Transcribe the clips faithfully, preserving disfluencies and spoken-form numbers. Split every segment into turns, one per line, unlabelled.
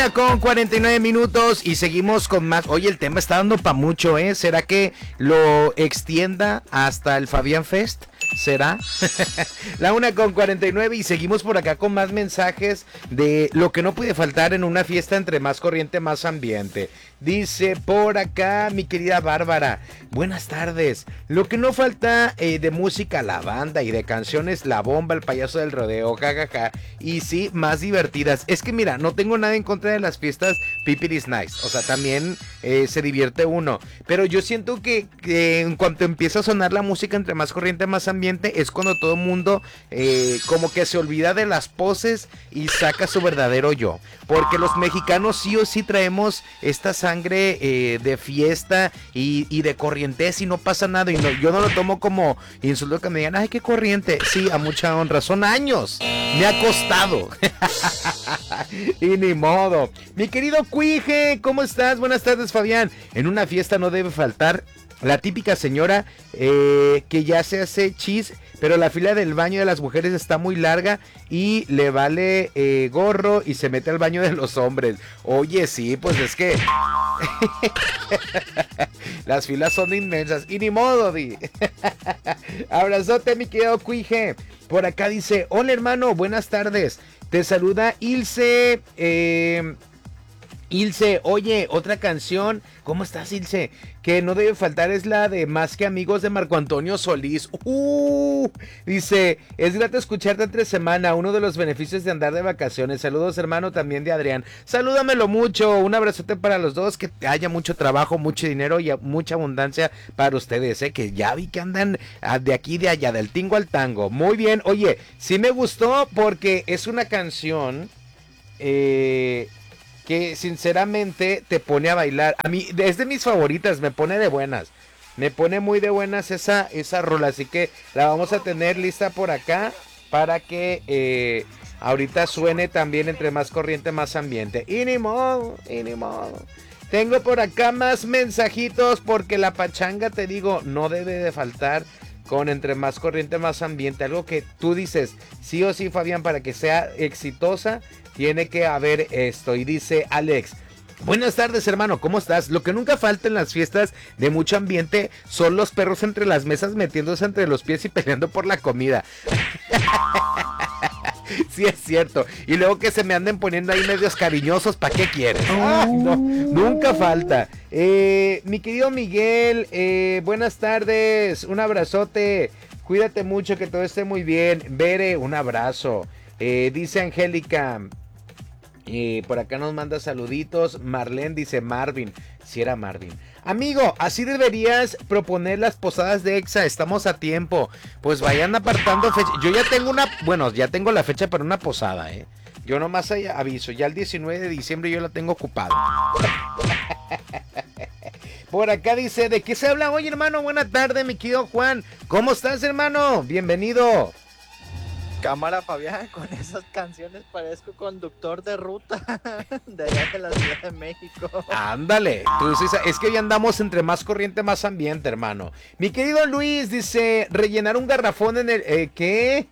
una con cuarenta y nueve minutos y seguimos con más. Oye, el tema está dando para mucho, ¿eh? ¿Será que lo extienda hasta el Fabián Fest? ¿Será? La una con cuarenta y nueve y seguimos por acá con más mensajes de lo que no puede faltar en una fiesta entre más corriente, más ambiente. Dice por acá mi querida Bárbara, buenas tardes. Lo que no falta eh, de música, la banda y de canciones, la bomba, el payaso del rodeo, jajaja. Y sí, más divertidas. Es que mira, no tengo nada en contra de las fiestas Pipiris Nice. O sea, también eh, se divierte uno. Pero yo siento que, que en cuanto empieza a sonar la música entre más corriente, más ambiente, es cuando todo el mundo eh, como que se olvida de las poses y saca su verdadero yo. Porque los mexicanos sí o sí traemos esta sangre eh, de fiesta y, y de corriente y no pasa nada. Y no, yo no lo tomo como insulto que me digan, ay, qué corriente. Sí, a mucha honra. Son años. Me ha costado. Y ni modo. Mi querido Cuije, ¿cómo estás? Buenas tardes, Fabián. En una fiesta no debe faltar la típica señora eh, que ya se hace chis, pero la fila del baño de las mujeres está muy larga y le vale eh, gorro y se mete al baño de los hombres. Oye, sí, pues es que las filas son inmensas y ni modo, di. Abrazote, mi querido Cuije. Por acá dice, hola hermano, buenas tardes. Te saluda Ilse. Eh... Ilse, oye, otra canción, ¿cómo estás, Ilse? Que no debe faltar es la de Más que Amigos de Marco Antonio Solís. Uh, dice, es grato escucharte entre semana, uno de los beneficios de andar de vacaciones. Saludos, hermano, también de Adrián. Salúdamelo mucho, un abrazote para los dos, que haya mucho trabajo, mucho dinero y mucha abundancia para ustedes, ¿eh? Que ya vi que andan de aquí, de allá, del tingo al tango. Muy bien, oye, sí me gustó porque es una canción, eh... que sinceramente te pone a bailar. A mí es de mis favoritas, me pone de buenas. Me pone muy de buenas esa, esa rola. Así que la vamos a tener lista por acá para que eh, ahorita suene también entre más corriente, más ambiente. Y ni modo, y ni modo. Tengo por acá más mensajitos porque la pachanga, te digo, no debe de faltar con entre más corriente, más ambiente. Algo que tú dices, sí o sí, Fabián, para que sea exitosa, tiene que haber esto. Y dice Alex, buenas tardes, hermano, ¿cómo estás? Lo que nunca falta en las fiestas de mucho ambiente son los perros entre las mesas metiéndose entre los pies y peleando por la comida. Sí, es cierto. Y luego que se me anden poniendo ahí medios cariñosos, ¿para qué quieres? Ah, no, nunca falta. Eh, mi querido Miguel, eh, buenas tardes, un abrazote. Cuídate mucho, que todo esté muy bien. Bere, un abrazo. Eh, dice Angélica, eh, por acá nos manda saluditos. Marlene dice Marvin, si era Marvin. Amigo, así deberías proponer las posadas de Exa, estamos a tiempo. Pues vayan apartando fecha. Yo ya tengo una, bueno, ya tengo la fecha para una posada, eh. Yo nomás aviso, ya el diecinueve de diciembre yo la tengo ocupada. Por acá dice, ¿de qué se habla hoy, hermano? Buena tarde, mi querido Juan. ¿Cómo estás, hermano? Bienvenido.
Cámara, Fabián, con esas canciones parezco conductor de ruta de allá de la Ciudad de México.
Ándale, tú dices, es que hoy andamos entre más corriente, más ambiente, hermano. Mi querido Luis dice, rellenar un garrafón en el... Eh, ¿Qué?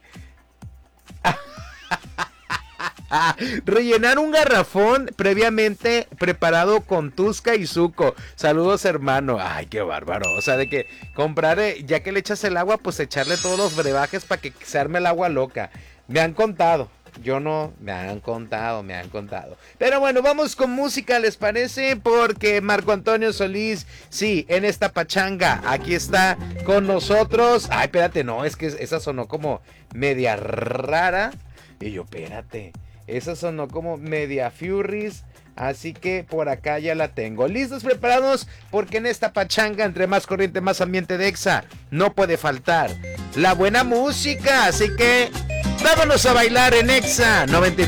Rellenar un garrafón previamente preparado con Tusca y Zuco. Saludos, hermano. Ay, qué bárbaro. O sea, de que comprar, eh, ya que le echas el agua, pues echarle todos los brebajes para que se arme el agua loca. Me han contado. Yo no, me han contado, me han contado. Pero bueno, vamos con música, ¿les parece? Porque Marco Antonio Solís, sí, en esta pachanga, aquí está con nosotros. Ay, espérate, no, es que esa sonó como media rara. Y yo, espérate. Esa sonó como media Furries, así que por acá ya la tengo. ¿Listos, preparados? Porque en esta pachanga, entre más corriente, más ambiente de Exa, no puede faltar la buena música. Así que vámonos a bailar en Exa noventa y nueve.